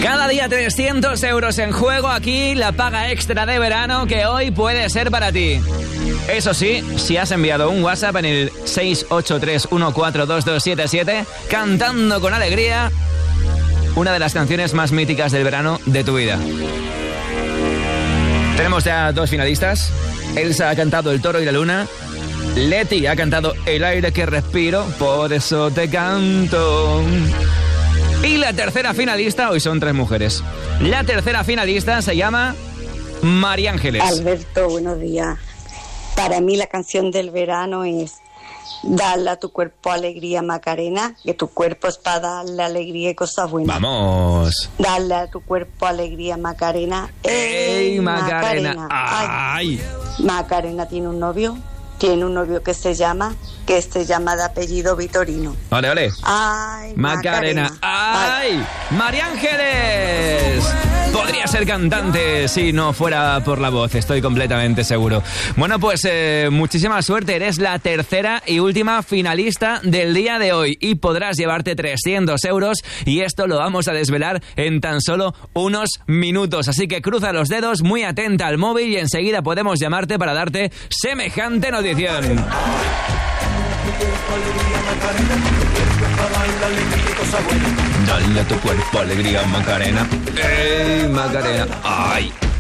Cada día 300 euros en juego aquí, la paga extra de verano que hoy puede ser para ti. Eso sí, si has enviado un WhatsApp en el 683142277 cantando con alegría una de las canciones más míticas del verano de tu vida. Tenemos ya 2 finalistas. Elsa ha cantado El toro y la luna. Leti ha cantado El aire que respiro, por eso te canto. Y la tercera finalista, hoy son 3 mujeres. La tercera finalista se llama María Ángeles. Alberto, buenos días. Para mí la canción del verano es Dale a tu cuerpo alegría, Macarena, que tu cuerpo es para darle alegría y cosas buenas. ¡Vamos! Dale a tu cuerpo alegría, Macarena. ¡Ey, Macarena! ¡Ay! Macarena tiene un novio que se llama de apellido Vitorino. Vale, vale. ¡Ay, Macarena! ¡Ay! ¡María Ángeles! Podría ser cantante si no fuera por la voz, estoy completamente seguro. Bueno, pues muchísima suerte, eres la tercera y última finalista del día de hoy y podrás llevarte 300 euros y esto lo vamos a desvelar en tan solo unos minutos. Así que cruza los dedos, muy atenta al móvil y enseguida podemos llamarte para darte semejante notición. Dale a tu cuerpo alegría, Macarena. ¡Ey, Macarena! ¡Ay!